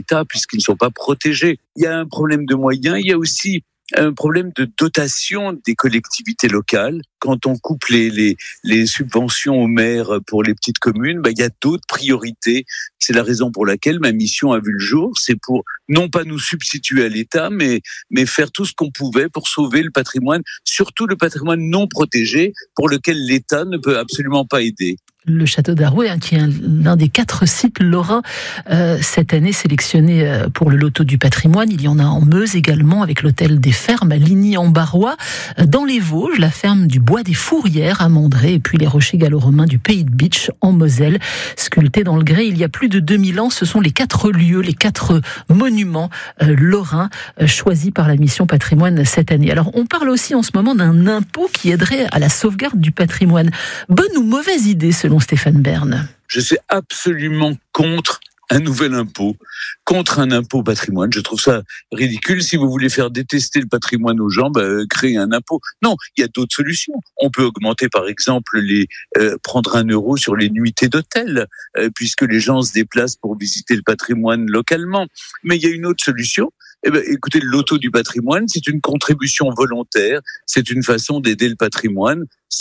l'État puisqu'ils ne sont pas protégés. Il y a un problème de moyens, il y a aussi un problème de dotation des collectivités locales. Quand on coupe les subventions aux maires pour les petites communes, il y a d'autres priorités. C'est la raison pour laquelle ma mission a vu le jour. C'est pour non pas nous substituer à l'État, mais faire tout ce qu'on pouvait pour sauver le patrimoine, surtout le patrimoine non protégé pour lequel l'État ne peut absolument pas aider. Le château d'Arouet, qui est l'un des 4 sites lorrains cette année sélectionnés pour le loto du patrimoine. Il y en a en Meuse également, avec l'hôtel des Fermes à Ligny-en-Barrois. Dans les Vosges, la ferme du Bois des Fourrières à Mandray, et puis les rochers gallo-romains du Pays de Bitche en Moselle. Sculptés dans le grès il y a plus de 2000 ans, ce sont les 4 lieux, les 4 monuments lorrains choisis par la mission patrimoine cette année. Alors on parle aussi en ce moment d'un impôt qui aiderait à la sauvegarde du patrimoine. Bonne ou mauvaise idée selon Stéphane Bern? Je suis absolument contre un nouvel impôt, contre un impôt patrimoine. Je trouve ça ridicule. Si vous voulez faire détester le patrimoine aux gens, créez un impôt. Non, il y a d'autres solutions. On peut augmenter, par exemple, prendre 1 euro sur les nuitées d'hôtel, puisque les gens se déplacent pour visiter le patrimoine localement. Mais il y a une autre solution. Écoutez, le loto du patrimoine, c'est une contribution volontaire, c'est une façon d'aider le patrimoine.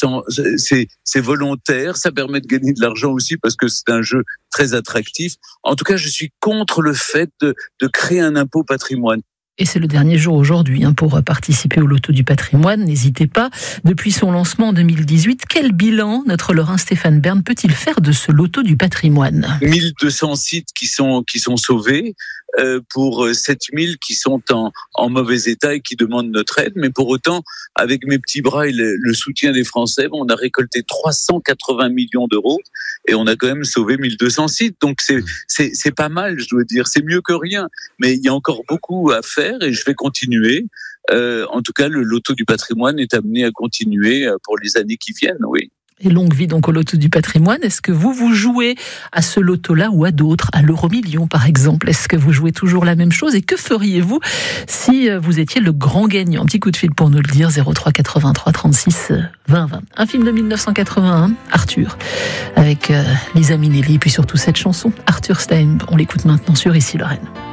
C'est volontaire, ça permet de gagner de l'argent aussi parce que c'est un jeu très attractif. En tout cas, je suis contre le fait de créer un impôt patrimoine. Et c'est le dernier jour aujourd'hui pour participer au loto du patrimoine. N'hésitez pas. Depuis son lancement en 2018, quel bilan notre Lorrain Stéphane Bern peut-il faire de ce loto du patrimoine? 1200 sites qui sont sauvés, pour 7000 qui sont en mauvais état et qui demandent notre aide. Mais pour autant, avec mes petits bras et le soutien des Français, on a récolté 380 millions d'euros et on a quand même sauvé 1200 sites. Donc c'est pas mal, je dois dire. C'est mieux que rien. Mais il y a encore beaucoup à faire et je vais continuer. En tout cas, le loto du patrimoine est amené à continuer pour les années qui viennent, oui. Et longue vie donc au loto du patrimoine. Est-ce que vous jouez à ce loto-là ou à d'autres, à l'euro-million par exemple? Est-ce que vous jouez toujours la même chose? Et que feriez-vous si vous étiez le grand gagnant? Un petit coup de fil pour nous le dire, 03 83 36 20 20. Un film de 1981, Arthur, avec Lisa Minnelli, et puis surtout cette chanson, Arthur Stein. On l'écoute maintenant sur Ici Lorraine.